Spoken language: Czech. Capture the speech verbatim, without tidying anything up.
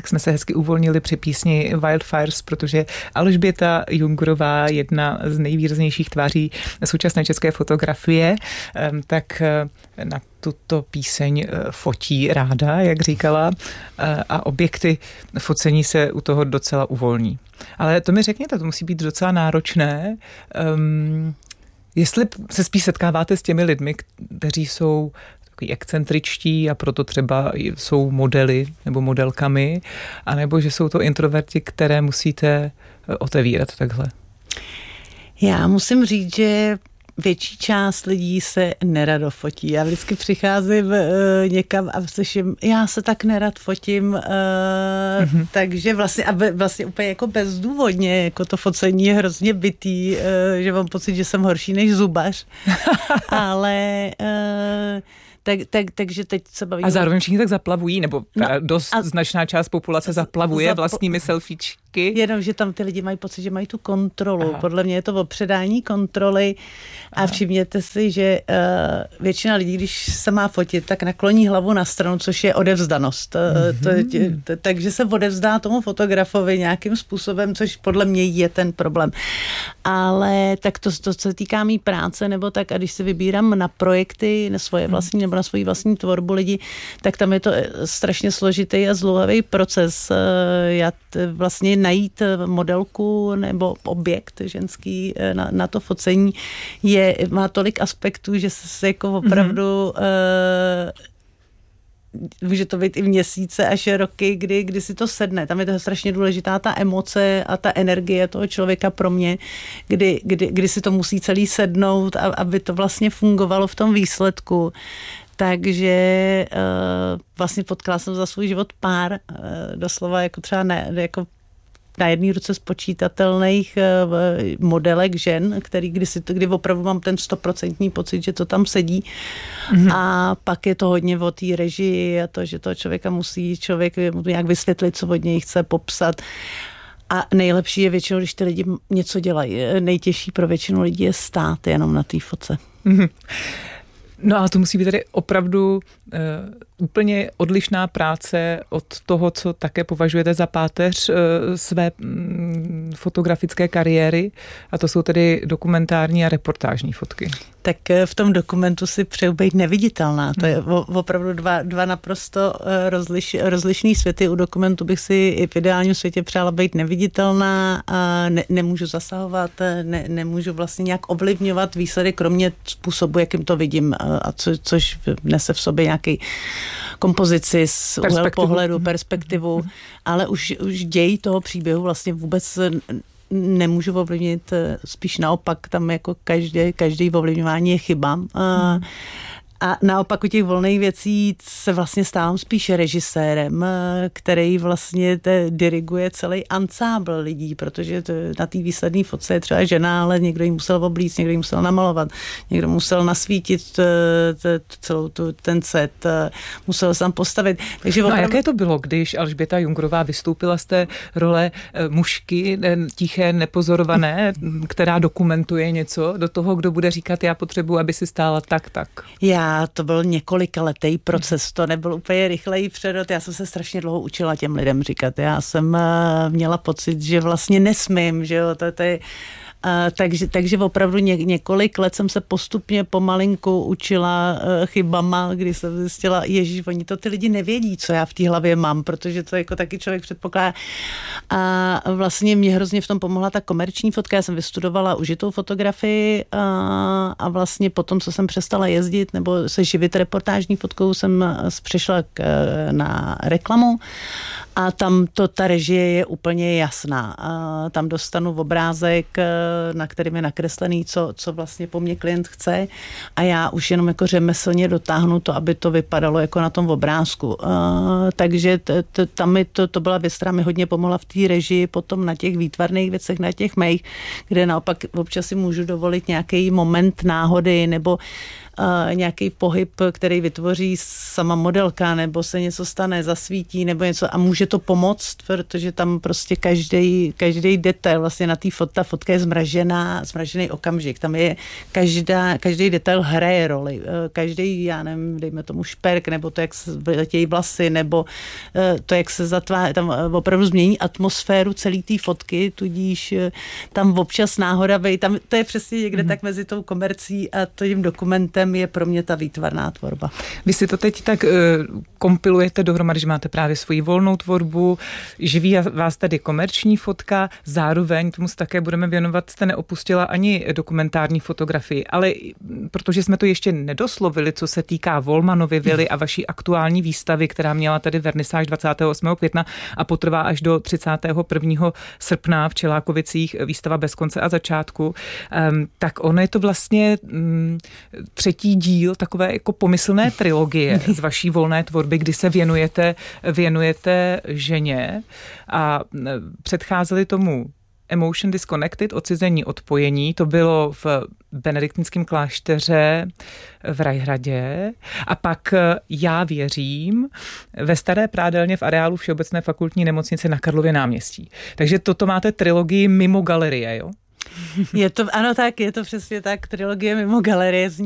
tak jsme se hezky uvolnili při písni Wildfires, protože Alžběta Jungrová, jedna z nejvýraznějších tváří současné české fotografie, tak na tuto píseň fotí ráda, jak říkala, a objekty focení se u toho docela uvolní. Ale to mi řekněte, to musí být docela náročné. Um, jestli se spíš setkáváte s těmi lidmi, kteří jsou takový excentričtí a proto třeba jsou modely nebo modelkami, anebo že jsou to introverti, které musíte otevírat takhle? Já musím říct, že větší část lidí se nerado fotí. Já vždycky přicházím uh, někam a slyším, já se tak nerad fotím, uh, mm-hmm. takže vlastně, a vlastně úplně jako bezdůvodně, jako to focení je hrozně bitý, uh, že mám pocit, že jsem horší než zubař. Ale uh, Tak, tak, takže teď se bavíme. A zároveň všichni tak zaplavují, nebo no, dost značná část populace zaplavuje zapl- vlastními selfiečky. Jenom, že tam ty lidi mají pocit, že mají tu kontrolu. Aha. Podle mě je to o předání kontroly. Aha. A všimněte si, že uh, většina lidí, když se má fotit, tak nakloní hlavu na stranu, což je odevzdanost. Mm-hmm. To, to, takže se odevzdá tomu fotografovi nějakým způsobem, což podle mě je ten problém. Ale tak to, to co se týká mý práce, nebo tak, a když se vybírám na projekty, na svoje vlastní, nebo na svoji vlastní tvorbu lidí, tak tam je to strašně složitý a zdlouhavý proces. Já t, vlastně najít modelku nebo objekt ženský na, na to focení je, má tolik aspektů, že se jako opravdu mm-hmm. uh, může to být i měsíce až roky, kdy, kdy si to sedne. Tam je to strašně důležitá ta emoce a ta energie toho člověka pro mě, kdy, kdy, kdy si to musí celý sednout, aby to vlastně fungovalo v tom výsledku. Takže uh, vlastně potkala jsem za svůj život pár, uh, doslova jako třeba ne, jako na jedné ruce spočítatelných uh, modelek žen, který kdy, si, kdy opravdu mám ten stoprocentní pocit, že to tam sedí. Mm-hmm. A pak je to hodně o té režii a to, že toho člověka musí člověk nějak vysvětlit, co od něj chce popsat. A nejlepší je většinou, když ty lidi něco dělají. Nejtěžší pro většinu lidí je stát jenom na té foce. Mm-hmm. No a to musí být tedy opravdu uh, úplně odlišná práce od toho, co také považujete za páteř uh, své um, fotografické kariéry, a to jsou tedy dokumentární a reportážní fotky. Tak v tom dokumentu si přeju být neviditelná. To je opravdu dva, dva naprosto rozliš, rozlišný světy. U dokumentu bych si i v ideálním světě přála být neviditelná a ne, nemůžu zasahovat, ne, nemůžu vlastně nějak ovlivňovat výsledek, kromě způsobu, jakým to vidím, a co, což nese v sobě nějaký kompozici z úhel pohledu, perspektivu, ale už, už děj toho příběhu vlastně vůbec nemůžu ovlivnit, spíš naopak, tam jako každé, každý ovlivňování je chyba. A, a naopak u těch volných věcí se vlastně stávám spíš režisérem, který vlastně te, diriguje celý ansábl lidí, protože to, na té výsledné fotce je třeba žena, ale někdo jí musel oblíct, někdo jí musel namalovat, někdo musel nasvítit t, t, celou tu, ten set, musel sám postavit. Takže opravdu... No a jaké to bylo, když Alžběta Jungrová vystoupila z té role mužky, tiché, nepozorované, která dokumentuje něco, do toho, kdo bude říkat, já potřebuji, aby si stála tak, tak? Já to byl několikaletý proces, to nebyl úplně rychlej přerod, já jsem se strašně dlouho učila těm lidem říkat, já jsem měla pocit, že vlastně nesmím, že jo, to, to je Uh, takže, takže opravdu ně, několik let jsem se postupně pomalinku učila uh, chybama, kdy jsem zjistila, ježiš, oni to ty lidi nevědí, co já v té hlavě mám, protože to jako taky člověk předpokládá. A vlastně mě hrozně v tom pomohla ta komerční fotka, já jsem vystudovala užitou fotografii a, a vlastně potom, co jsem přestala jezdit nebo se živit reportážní fotkou, jsem přešla k, na reklamu a tam to, ta režie je úplně jasná. A tam dostanu obrázek, na kterým je nakreslený, co, co vlastně po mně klient chce, a já už jenom jako řemeslně dotáhnu to, aby to vypadalo jako na tom obrázku. Uh, takže t, t, tam mi to, to byla věc, která mi hodně pomohla v té režii, potom na těch výtvarných věcech, na těch mých, kde naopak občas si můžu dovolit nějaký moment náhody, nebo uh, nějaký pohyb, který vytvoří sama modelka, nebo se něco stane, zasvítí, nebo něco a může to pomoct, protože tam prostě každý, každý detail vlastně na té fotce, ta fotka je zmražená, zmražený okamžik, tam je každá, každý detail hraje roli, každý, já nevím, dejme tomu šperk, nebo to, jak se letějí vlasy, nebo to, jak se zatvá, tam opravdu změní atmosféru celé té fotky, tudíž tam občas náhoda, tam to je přesně někde mm. tak mezi tou komercí a tím dokumentem je pro mě ta výtvarná tvorba. Vy si to teď tak uh, kompilujete dohromady, že máte právě svoji volnou tvorbu, živí vás tady komerční fotka, zároveň tomu se také budeme věnovat, jste neopustila ani dokumentární fotografii, ale protože jsme to ještě nedoslovili, co se týká Volmanovy vily a vaší aktuální výstavy, která měla tady vernisáž dvacátého osmého května a potrvá až do třicátého prvního srpna v Čelákovicích, výstava bez konce a začátku, um, tak ono je to vlastně um, třetí díl takové jako pomyslné trilogie z vaší volné tvorby, kdy se věnujete, věnujete ženě a předcházeli tomu Emotion Disconnected, odcizení odpojení, to bylo v benediktinském klášteře v Rajhradě a pak Já věřím ve Staré prádelně v areálu Všeobecné fakultní nemocnice na Karlově náměstí. Takže toto máte trilogii mimo galerie, jo? Je to, ano tak, je to přesně tak, trilogie mimo galerie.